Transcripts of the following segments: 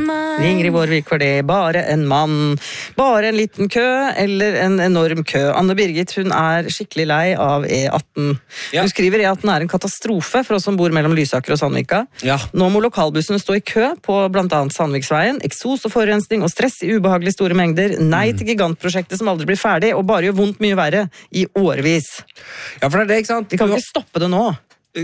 Ingrid Vårvik var det. Bare en mann. Bare en liten kø, eller en enorm kø. Anne Birgit, hun er skikkelig lei av E18. Hun skriver E18 er en katastrofe for oss som bor mellom Lysaker og Sandvika. Nå må lokalbussene stå i kø på blant annet Sandviksveien, eksos og forurensning og stress i ubehagelig store mengder, nei til gigantprosjektet som aldri blir ferdig, og bare gjør vondt mye verre i årevis. Ja, for det er det, ikke sant? De kan ikke stoppe det nå.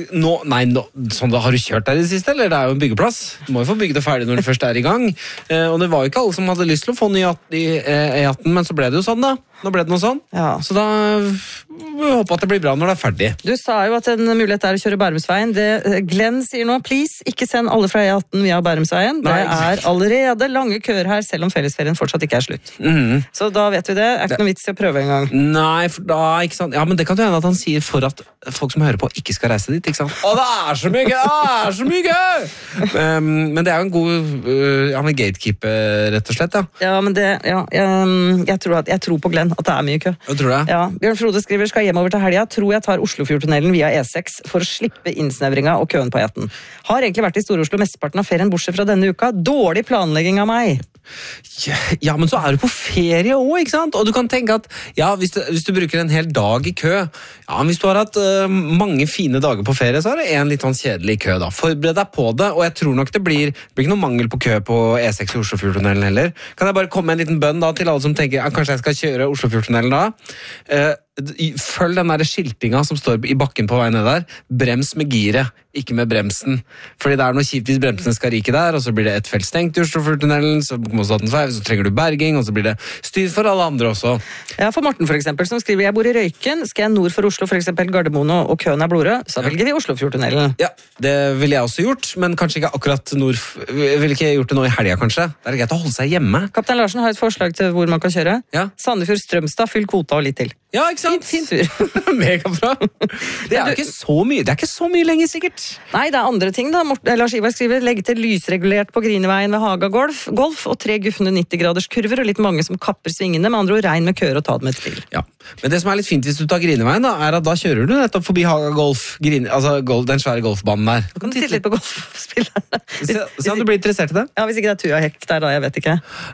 Sånn da, har du kjørt der i det siste, eller? Det er jo en byggeplass. Du må jo få bygge det ferdig når det først er i gang. Og det var jo ikke alle som hadde lyst til å få ny E18, men så ble det jo sånn da. Nå ble det noe sånn. Så da må vi håpe at det blir bra når det er ferdig. Du sa jo at en mulighet er å kjøre Bærumsveien. Glenn sier nå, please, ikke send alle fra E18 via Bærumsveien. Det er allerede lange køer her, selv om fellesferien fortsatt ikke er slutt. Så da vet vi det. Er ikke noe vits i å prøve en gang. Nei, for da, ikke sant? Ja, men det kan jo hende at han sier for at folk som hører på ikke skal reise dit, ikke sant? Å, det er så mye gøy! Det er så mye gøy! Men det er jo en god gatekeeper, rett og slett, Ja, men det, jeg tror på Glenn at det er mye kø. Jeg tror det. Ja, Bjørn Frode skriver, skal hjemover til helga, tror jeg tar Oslofjordtunnelen via E6 for å slippe innsnevringa og køen på E18. Har egentlig vært i Stor-Oslo mesteparten av ferien bortsett fra denne uka. Dårlig planlegging av meg. Ja, men så er du på ferie også, ikke sant? Og du kan tenke at, hvis du bruker en hel dag i kø, hvis du har hatt mange fine dager på ferie, så er det en litt sånn kjedelig kø da. Forbered deg på det, og jeg tror nok det blir ikke noe mangel på kø på E6 i Oslofjordtunnelen heller. Kan jeg bare komme med en liten bønn da til alle som tenker, kanskje jeg skal kjøre Oslofjordtunnelen da? Følg den der skiltinga som står i bakken på vei ned der. Brems med giret, ikke med bremsen. Fordi det er noe kjipt hvis bremsene skal ryke der, og så blir det et felt stengt i Oslofjordtunnelen, så må Statens vei, så trenger du berging, og så blir det styr for alle andre også. Ja, for Morten for eksempel, som skriver, jeg bor i Røyken, skal jeg nord for Oslo, for eksempel Gardermoen og køen er blodrød, så velger vi Oslofjordtunnelen. Ja, det ville jeg også gjort, men kanskje ikke akkurat nord, ville ikke gjort det nå i helga kanskje. Det er greit å holde seg hjemme. Kaptein Larsen har et forslag til hvor man kan kjøre. Sandefjord, Strømstad, fyll kvota og litt til. Ja, ikke sant? Fin tur. Megabra. Det er ikke så mye lenger sikkert. Nei, det er andre ting da. Lars Ivar skriver, legge til lysregulert på Grineveien ved Haga Golf, og 3 guffende 90-graders kurver, og litt mange som kapper svingene, med andre ord regn med køer og ta det med et stil. Ja, men det som er litt fint hvis du tar Grineveien da, er at da kjører du nettopp forbi Haga Golf, den svære golfbanen der. Du kan titte litt på golfspillerne. Se om du blir interessert i det? Ja, hvis ikke det er Tuja Hekk der da, jeg vet ikke.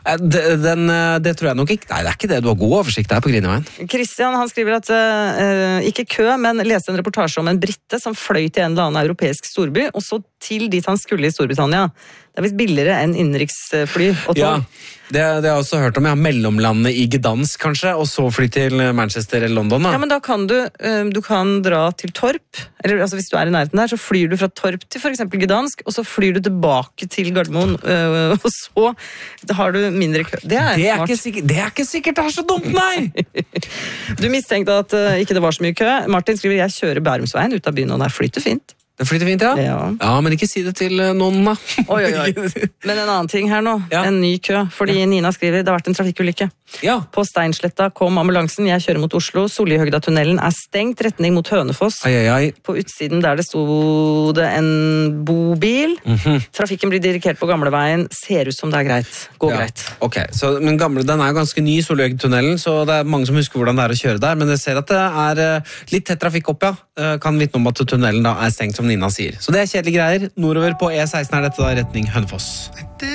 Det tror jeg nok ikke. Nei, det er ikke det. Du har god oversikt der på Grineveien. Christian, han skriver at ikke kø, men leste en reportasje om en britte som fløy til en eller annen europeisk storby, og så til dit han skulle i Storbritannia. Det er visst billigere enn innenriksfly og tog. Ja, det har jeg også hørt om. Mellomlandet i Gdansk kanskje, og så fly til Manchester eller London da. Ja, men da kan du kan dra til Torp, eller altså hvis du er i nærheten der, så flyr du fra Torp til for eksempel Gdansk, og så flyr du tilbake til Gardermoen, og så har du mindre kø. Det er ikke sikkert det er så dumt, nei! Du mistenkte at ikke det var så mye kø. Martin skriver, jeg kjører Bærumsveien ut av byen, og der flyter fint. Det flyter fint, ja? Ja, men ikke si det til noen da. Oi. Men en annen ting her nå, en ny kø, fordi Nina skriver, det har vært en trafikkulykke. På Steinsletta kom ambulansen, jeg kjører mot Oslo, Sollihøgda-tunnelen er stengt, retning mot Hønefoss. På utsiden der det stod en bobil. Trafikken blir dirigert på gamleveien, ser ut som det er greit. Gå greit. Ok, men den er ganske ny, Sollihøgda-tunnelen, så det er mange som husker hvordan det er å kjøre der, men jeg ser at det er litt tett trafikk opp, kan vitne om at tunnelen da er stengt, som Nina sier. Så det er kjedelige greier. Nordover på E16 er dette da retning Hønefoss.